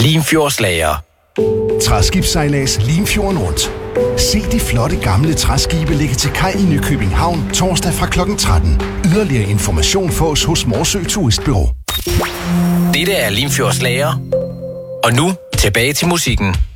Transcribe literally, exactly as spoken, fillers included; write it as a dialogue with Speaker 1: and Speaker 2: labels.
Speaker 1: Limfjordslager.
Speaker 2: Træskibssejlads Limfjorden rundt. Se de flotte gamle træskibe ligge til kaj i Nykøbing Havn torsdag fra klokken tretten. Yderligere information fås hos Morsø Turistbureau.
Speaker 1: Dette er Limfjordslager. Og nu tilbage til musikken.